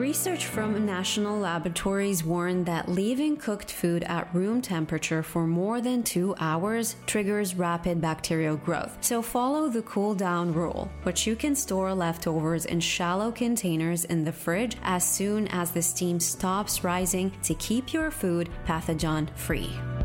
Research from national laboratories warned that leaving cooked food at room temperature for more than 2 hours triggers rapid bacterial growth. So follow the cool down rule, but you can store leftovers in shallow containers in the fridge as soon as the steam stops rising to keep your food pathogen free.